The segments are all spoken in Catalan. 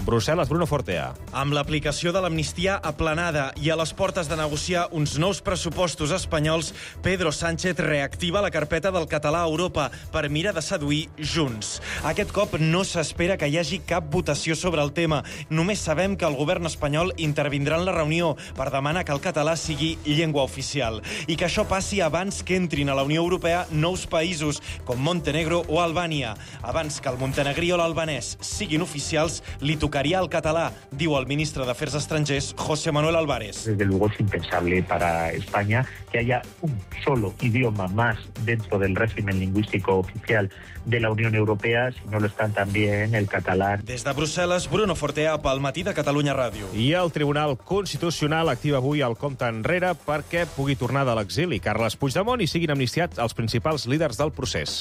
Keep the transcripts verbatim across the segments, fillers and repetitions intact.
Brussel·les, Bruno Fortea. Amb l'aplicació de l'amnistia aplanada i a les portes de negociar uns nous pressupostos espanyols, Pedro Sánchez reactiva la carpeta del català a Europa per mirar de seduir Junts. Aquest cop no s'espera que hi hagi cap votació sobre el tema. Només sabem que el govern espanyol intervindrà en la reunió per demanar que el català sigui llengua oficial i que això passi abans que entrin a la Unió Europea nous països com Montenegro o Albània. Abans que el montenegrí o l'albanès siguin oficials, li tocaria el català, diu el ministre d'Afers Estrangers, José Manuel Álvarez. Desde luego es impensable para España que haya un solo idioma más dentro del régimen lingüístico oficial de la Unión Europea, si no lo están también el catalán. Des de Brussel·les, Bruno Fortea, pel Matí de Catalunya Ràdio. I el Tribunal Constitucional activa avui el compte enrere perquè pugui tornar de l'exili Carles Puigdemont i siguin amnistiats els principals líders del procés.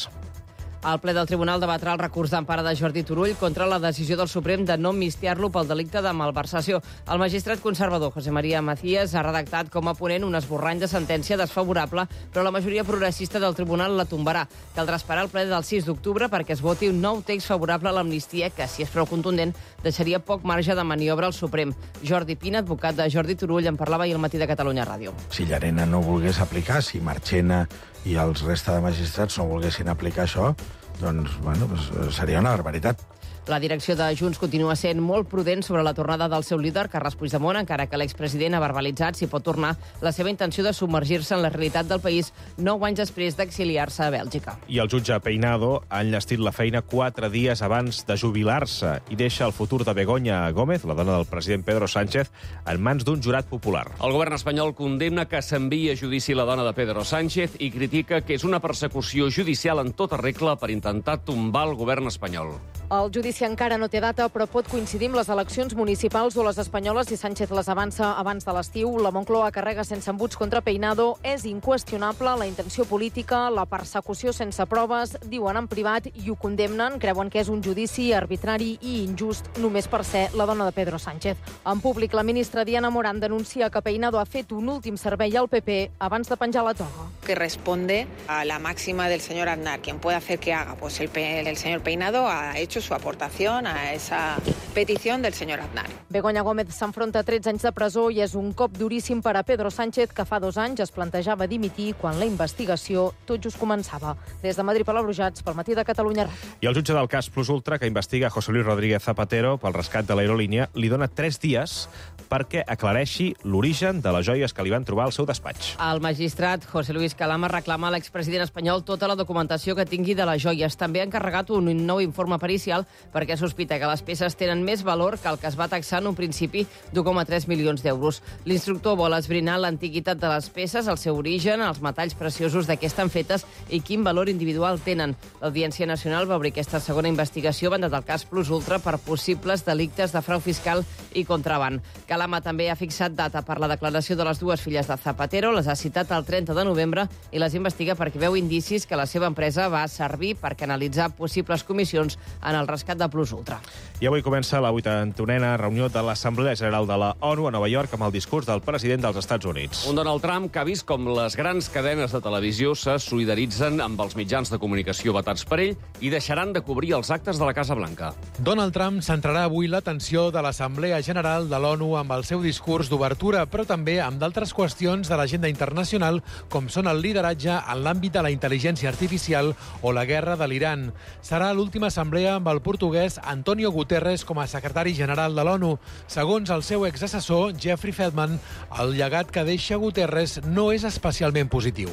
El ple del Tribunal debatrà el recurs d'empara de Jordi Turull contra la decisió del Suprem de no amnistiar-lo pel delicte de malversació. El magistrat conservador José María Macías ha redactat com a ponent un esborrany de sentència desfavorable, però la majoria progressista del Tribunal la tombarà. Caldrà esperar el ple del sis d'octubre perquè es voti un nou text favorable a l'amnistia que, si és prou contundent, deixaria poc marge de maniobra al Suprem. Jordi Pina, advocat de Jordi Turull, en parlava ahir al Matí de Catalunya Ràdio. Si Llarena no volgués aplicar, si Marchena i els resta de magistrats no volguessin aplicar això, doncs, bueno, doncs seria una barbaritat. La direcció de Junts continua sent molt prudent sobre la tornada del seu líder, Carles Puigdemont, encara que l'expresident ha verbalitzat, si pot tornar, la seva intenció de submergir-se en la realitat del país nou anys després d'exiliar-se a Bèlgica. I el jutge Peinado ha enllestit la feina quatre dies abans de jubilar-se i deixa el futur de Begoña Gómez, la dona del president Pedro Sánchez, en mans d'un jurat popular. El govern espanyol condemna que s'enviï a judici la dona de Pedro Sánchez i critica que és una persecució judicial en tota regla per intentar tombar el govern espanyol. El judici encara no té data, però pot coincidir amb les eleccions municipals o les espanyoles i Sánchez les avança abans de l'estiu. La Moncloa carrega sense embuts contra Peinado. És inqüestionable la intenció política, la persecució sense proves, diuen en privat i ho condemnen. Creuen que és un judici arbitrari i injust només per ser la dona de Pedro Sánchez. En públic, la ministra Diana Morán denuncia que Peinado ha fet un últim servei al P P abans de penjar la toga. Que responde a la máxima del señor Aznar. Quien puede hacer que haga, pues el, el señor Peinado ha hecho su aportación a esa petición del señor Aznar. Begoña Gómez s'enfronta a tretze anys de presó i és un cop duríssim per a Pedro Sánchez, que fa dos anys es plantejava dimitir quan la investigació tot just començava. Des de Madrid, Palabrujats, pel Matí de Catalunya Ràdio. I el jutge del cas Plus Ultra, que investiga José Luis Rodríguez Zapatero pel rescat de l'aerolínia, li dona tres dies perquè aclareixi l'origen de les joies que li van trobar al seu despatx. El magistrat José Luis Calama reclama a l'expresident espanyol tota la documentació que tingui de les joies. També ha encarregat un nou informe pericial perquè sospita que les peces tenen més valor que el que es va taxar en un principi d'un coma tres milions d'euros. L'instructor vol esbrinar l'antiguitat de les peces, el seu origen, els metalls preciosos de què estan fetes i quin valor individual tenen. L'Audiència Nacional va obrir aquesta segona investigació bandat del cas Plus Ultra per possibles delictes de frau fiscal i contraban. Calama també ha fixat data per la declaració de les dues filles de Zapatero, les ha citat el trenta de novembre i les investiga perquè veu indicis que la seva empresa va servir per canalitzar possibles comissions en el rescat de Plus Ultra. I avui comença la vuitantonena reunió de l'Assemblea General de la ONU a Nova York amb el discurs del president dels Estats Units. Un Donald Trump que ha vist com les grans cadenes de televisió se solidaritzen amb els mitjans de comunicació vetats per ell i deixaran de cobrir els actes de la Casa Blanca. Donald Trump centrarà avui l'atenció de l'Assemblea General de l'ONU amb el seu discurs d'obertura, però també amb d'altres qüestions de l'agenda internacional, com són el lideratge en l'àmbit de la intel·ligència artificial o la guerra de l'Iran. Serà l'última assemblea amb el portuguès Antonio Guterres com a secretari general de l'ONU. Segons el seu exassessor, Jeffrey Feldman, el llegat que deixa Guterres no és especialment positiu.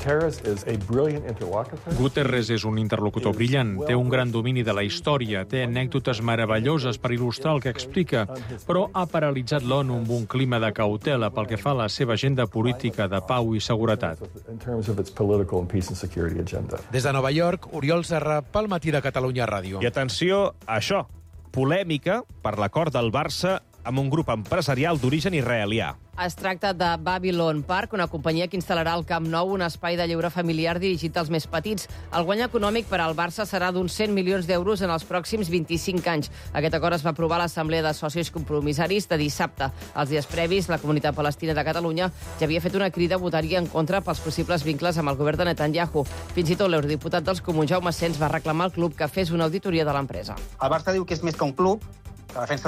Guterres és un interlocutor brillant, té un gran domini de la història, té anècdotes meravelloses per il·lustrar el que explica, però ha paralitzat l'ONU amb un clima de cautela pel que fa a la seva agenda política de pau i seguretat. Des de Nova York, Oriol Serra, pel Matí de Catalunya Ràdio. I atenció a això, polèmica per l'acord del Barça amb un grup empresarial d'origen israelià. Es tracta de Babylon Park, una companyia que instal·larà al Camp Nou un espai de lleure familiar dirigit als més petits. El guany econòmic per al Barça serà d'uns cent milions d'euros en els pròxims vint-i-cinc anys. Aquest acord es va aprovar a l'Assemblea de Socis Compromissaris de dissabte. Els dies previs, la Comunitat Palestina de Catalunya ja havia fet una crida a votar-hi en contra pels possibles vincles amb el govern de Netanyahu. Fins i tot l'eurodiputat dels Comuns, Jaume Sens, va reclamar al club que fes una auditoria de l'empresa. El Barça diu que és més que un club, que defensa